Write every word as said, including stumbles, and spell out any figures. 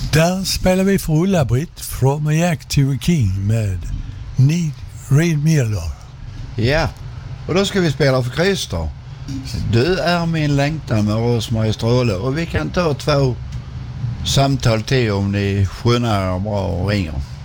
Där spelar vi för Ulla-Britt From a Jack to a King med Need Reed Miller. Ja, och då ska vi spela för Christer. Du är min längtan med Rosmarie Stråle, och vi kan ta två samtal till om ni skyndar bra och ringer.